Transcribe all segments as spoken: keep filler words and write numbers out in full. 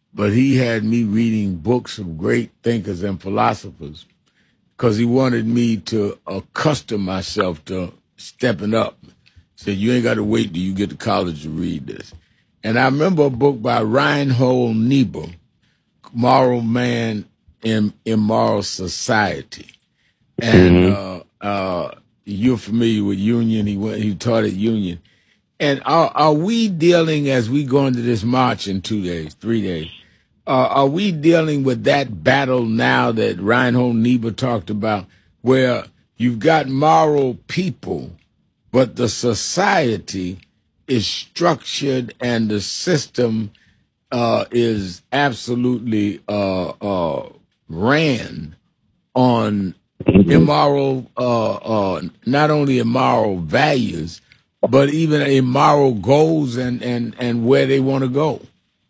but he had me reading books of great thinkers and philosophers because he wanted me to accustom myself to stepping up. Said, you ain't got to wait till you get to college to read this. And I remember a book by Reinhold Niebuhr, Moral Man in Immoral Society. And Mm-hmm. uh, uh, you're familiar with Union. He went, he taught at Union. And are, are we dealing, as we go into this march in two days, three days, uh, are we dealing with that battle now that Reinhold Niebuhr talked about, where you've got moral people, but the society is structured and the system uh, is absolutely uh, uh, ran on immoral, uh, uh, not only immoral values, but even immoral goals and, and, and where they want to go?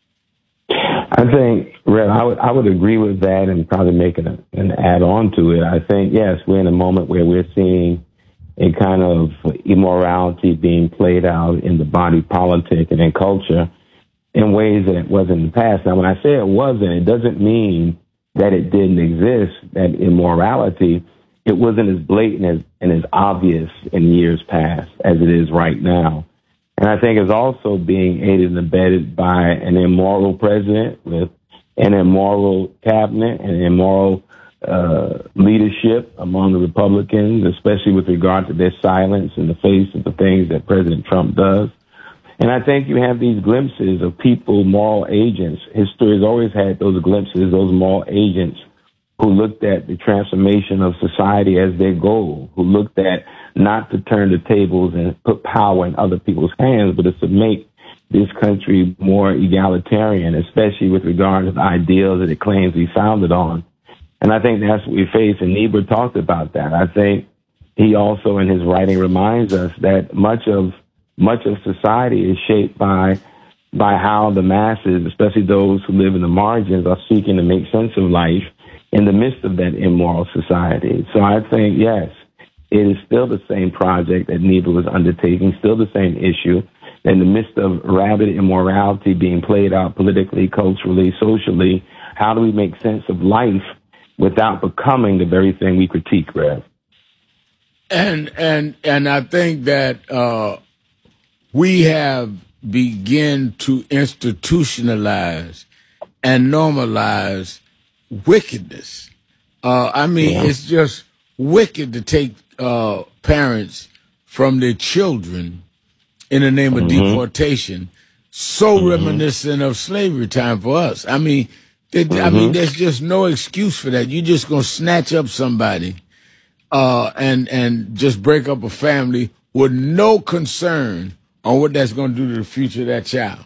I think, Rev, I would I would agree with that and probably make an, an add on to it. I think, yes, we're in a moment where we're seeing a kind of immorality being played out in the body politic and in culture in ways that it wasn't in the past. Now, when I say it wasn't, it doesn't mean that it didn't exist, that immorality. It wasn't as blatant as, and as obvious in years past as it is right now. And I think it's also being aided and abetted by an immoral president with an immoral cabinet and immoral uh, leadership among the Republicans, especially with regard to their silence in the face of the things that President Trump does. And I think you have these glimpses of people, moral agents. History has always had those glimpses, those moral agents who looked at the transformation of society as their goal, who looked at not to turn the tables and put power in other people's hands, but to make this country more egalitarian, especially with regard to the ideals that it claims we founded on. And I think that's what we face, and Niebuhr talked about that. I think he also in his writing reminds us that much of much of society is shaped by by how the masses, especially those who live in the margins, are seeking to make sense of life in the midst of that immoral society. So I think, yes, it is still the same project that Niebuhr was undertaking, still the same issue. In the midst of rabid immorality being played out politically, culturally, socially, how do we make sense of life without becoming the very thing we critique, Rev? And and and I think that uh, we have begun to institutionalize and normalize wickedness. Uh, I mean, yeah. It's just wicked to take uh, parents from their children in the name of mm-hmm. deportation. So mm-hmm. reminiscent of slavery time for us. I mean, they, mm-hmm. I mean, there's just no excuse for that. You're just gonna snatch up somebody uh, and and just break up a family with no concern on what that's going to do to the future of that child.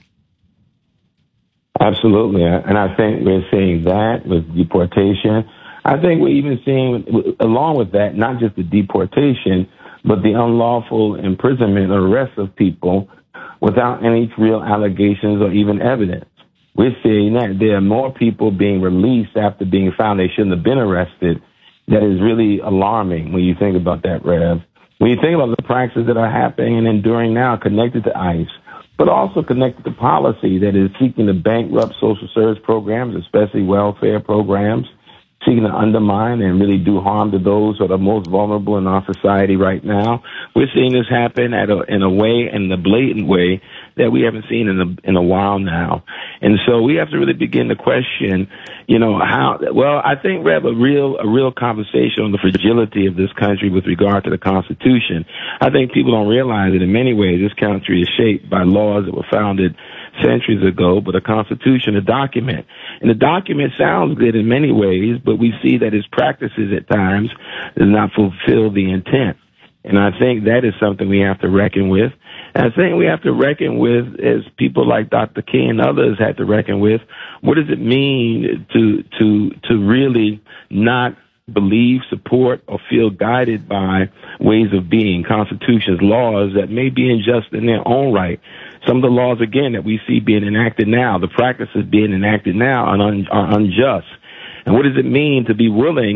Absolutely. And I think we're seeing that with deportation. I think we're even seeing, along with that, not just the deportation, but the unlawful imprisonment or arrest of people without any real allegations or even evidence. We're seeing that there are more people being released after being found they shouldn't have been arrested. That is really alarming when you think about that, Rev. When you think about the practices that are happening and enduring now connected to ICE, but also connected to policy that is seeking to bankrupt social service programs, especially welfare programs, seeking to undermine and really do harm to those that are most vulnerable in our society right now. We're seeing this happen at a, in a way, in a blatant way, that we haven't seen in a, in a while now. And so we have to really begin to question, you know, how, well, I think we have a real, a real conversation on the fragility of this country with regard to the Constitution. I think people don't realize that in many ways this country is shaped by laws that were founded centuries ago, but a Constitution, a document. And the document sounds good in many ways, but we see that its practices at times does not fulfill the intent. And I think that is something we have to reckon with. And I think we have to reckon with, as people like Doctor King and others had to reckon with, what does it mean to to to really not believe, support, or feel guided by ways of being, constitutions, laws that may be unjust in their own right. Some of the laws, again, that we see being enacted now, the practices being enacted now are, un- are unjust. And what does it mean to be willing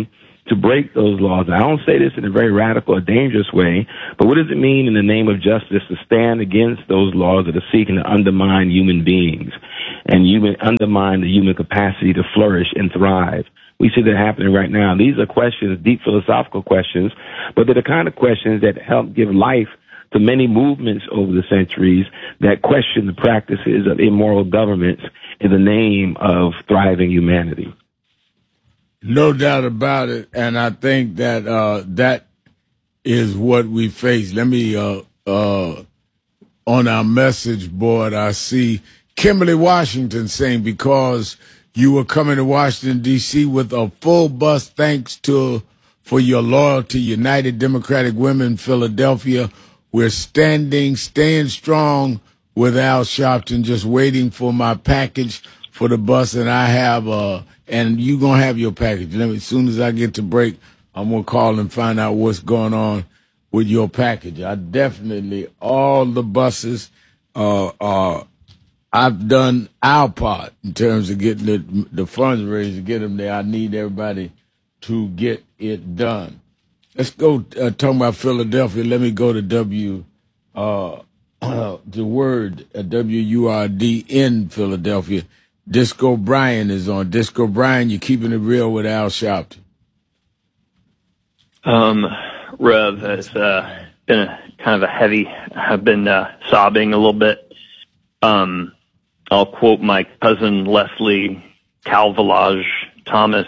to break those laws. I don't say this in a very radical or dangerous way, but what does it mean in the name of justice to stand against those laws that are seeking to undermine human beings and human, undermine the human capacity to flourish and thrive? We see that happening right now. These are questions, deep philosophical questions, but they're the kind of questions that help give life to many movements over the centuries that question the practices of immoral governments in the name of thriving humanity. No doubt about it, and I think that uh, that is what we face. Let me, uh, uh, on our message board, I see Kimberly Washington saying, because you were coming to Washington, D C with a full bus, thanks to for your loyalty, United Democratic Women, Philadelphia. We're standing, staying strong with Al Sharpton, just waiting for my package for the bus, and I have uh and you gonna have your package. Let me, as soon as I get to break, I'm gonna call and find out what's going on with your package. I definitely, all the buses, uh, uh, I've done our part in terms of getting the, the fundraiser to get them there. I need everybody to get it done. Let's go uh, talking about Philadelphia. Let me go to W, uh, uh, the word uh, W U R D in Philadelphia. Disco Brian is on. Disco Brian, you're keeping it real with Al Sharpton. Um, Rev, it's uh, been a, kind of a heavy. I've been uh, sobbing a little bit. Um, I'll quote my cousin Leslie Calvelage Thomas.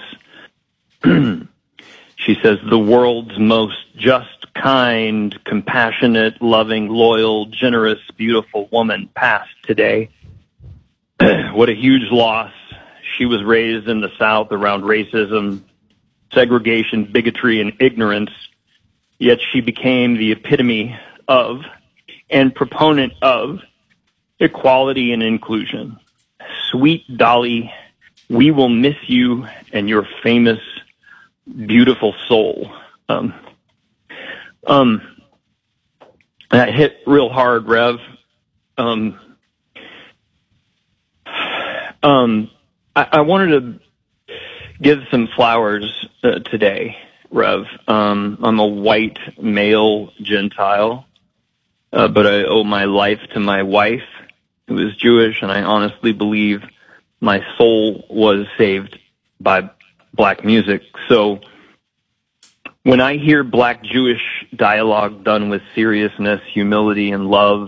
She says, "The world's most just, kind, compassionate, loving, loyal, generous, beautiful woman passed today. What a huge loss. She was raised in the South around racism, segregation, bigotry, and ignorance, yet she became the epitome of and proponent of equality and inclusion. Sweet Dolly, we will miss you and your famous, beautiful soul." Um, um, that hit real hard, Rev. Um, um, I, I wanted to give some flowers uh, today, Rev. Um, I'm a white male Gentile, uh, but I owe my life to my wife, who is Jewish, and I honestly believe my soul was saved by black music. So when I hear black Jewish dialogue done with seriousness, humility, and love,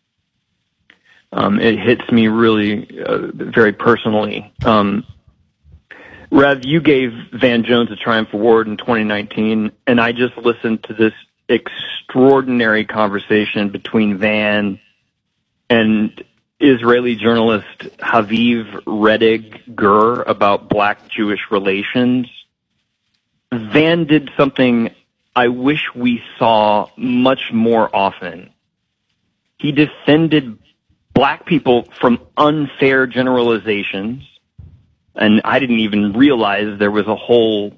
um, it hits me really uh, very personally. Um, Rev, you gave Van Jones a Triumph Award in twenty nineteen, and I just listened to this extraordinary conversation between Van and Israeli journalist Haviv Redig Gur about black-Jewish relations. Van did something I wish we saw much more often. He defended black people from unfair generalizations, and I didn't even realize there was a whole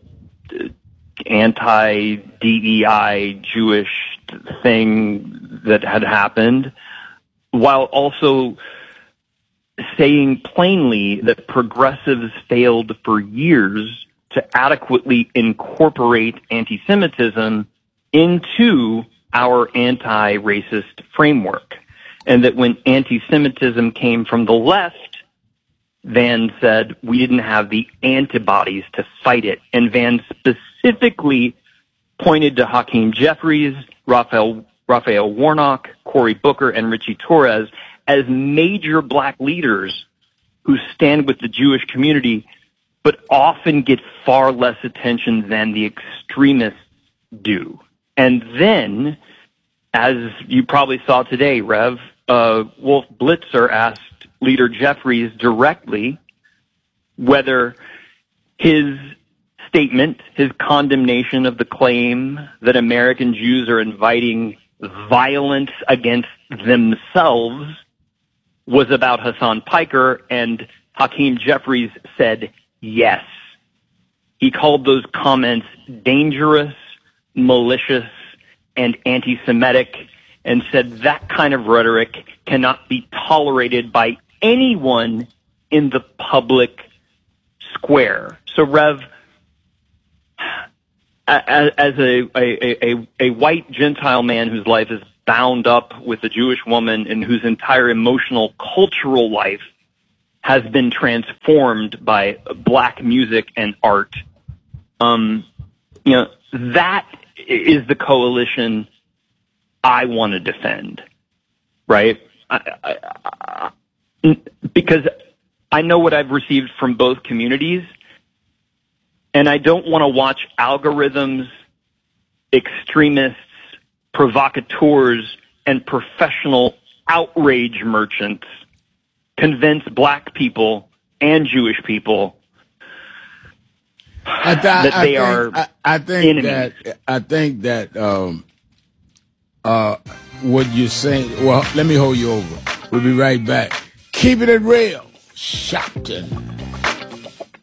anti-D E I Jewish thing that had happened, while also saying plainly that progressives failed for years to adequately incorporate anti-Semitism into our anti-racist framework. And that when anti-Semitism came from the left, Van said we didn't have the antibodies to fight it. And Van specifically pointed to Hakeem Jeffries, Raphael, Raphael Warnock, Cory Booker, and Richie Torres as major black leaders who stand with the Jewish community, but often get far less attention than the extremists do. And then, as you probably saw today, Rev, uh, Wolf Blitzer asked Leader Jeffries directly whether his statement, his condemnation of the claim that American Jews are inviting violence against themselves was about Hassan Piker, and Hakeem Jeffries said yes. He called those comments dangerous, malicious, and anti-Semitic, and said that kind of rhetoric cannot be tolerated by anyone in the public square. So, Rev, as, as a, a, a, a white Gentile man whose life is bound up with a Jewish woman and whose entire emotional, cultural life has been transformed by black music and art, um, you know, that is the coalition I want to defend, right? I, I, I, because I know what I've received from both communities, and I don't want to watch algorithms, extremists, provocateurs, and professional outrage merchants convince black people and Jewish people I th- that I they think, are I, I think enemies. that I think that um, uh, what you're saying. Well, let me hold you over. We'll be right back. Keeping it real, Shopton.